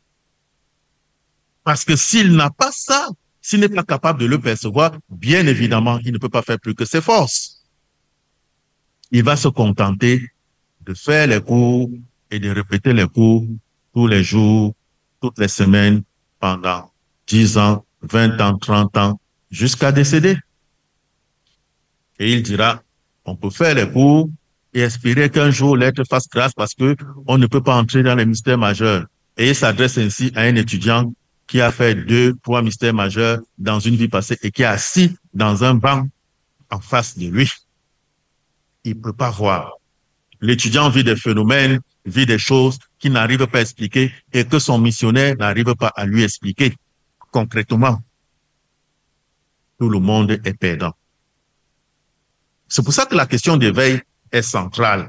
S3: Parce que s'il n'a pas ça, s'il n'est pas capable de le percevoir, bien évidemment, il ne peut pas faire plus que ses forces. Il va se contenter de faire les cours et de répéter les cours tous les jours, toutes les semaines, pendant 10 ans, 20 ans, 30 ans, jusqu'à décéder. Et il dira, on peut faire les cours et espérer qu'un jour l'être fasse grâce parce que on ne peut pas entrer dans les mystères majeurs. Et il s'adresse ainsi à un étudiant qui a fait 2, 3 mystères majeurs dans une vie passée et qui est assis dans un banc en face de lui. Il ne peut pas voir. L'étudiant vit des phénomènes, vit des choses qu'il n'arrive pas à expliquer et que son missionnaire n'arrive pas à lui expliquer. Concrètement, tout le monde est perdant. C'est pour ça que la question d'éveil est centrale.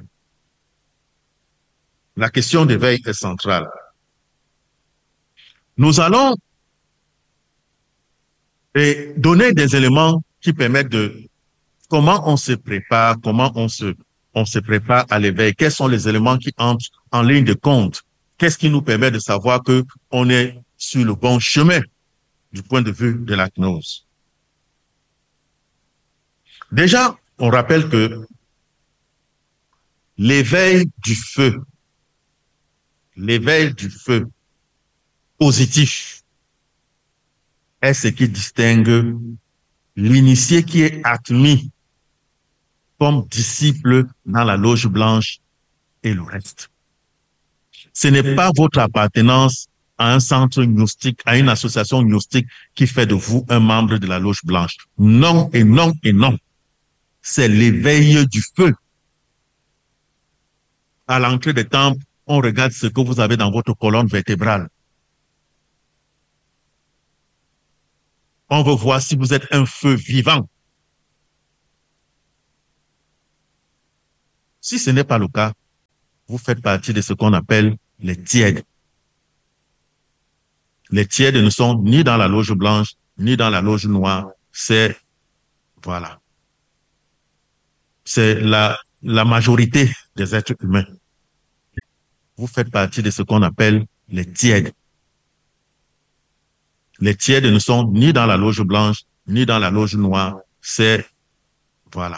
S3: La question d'éveil est centrale. Nous allons donner des éléments qui permettent de comment on se prépare, comment on se prépare à l'éveil, quels sont les éléments qui entrent en ligne de compte, qu'est-ce qui nous permet de savoir que on est sur le bon chemin du point de vue de la gnose. Déjà, on rappelle que l'éveil du feu positif est ce qui distingue l'initié qui est admis comme disciple dans la loge blanche et le reste. Ce n'est pas votre appartenance à un centre gnostique, à une association gnostique qui fait de vous un membre de la loge blanche. Non et non et non. C'est l'éveil du feu. À l'entrée des temples, on regarde ce que vous avez dans votre colonne vertébrale. On veut voir si vous êtes un feu vivant. Si ce n'est pas le cas, vous faites partie de ce qu'on appelle les tièdes. Les tièdes ne sont ni dans la loge blanche, ni dans la loge noire. C'est, voilà. C'est la majorité des êtres humains. Vous faites partie de ce qu'on appelle les tièdes. Les tièdes ne sont ni dans la loge blanche, ni dans la loge noire. C'est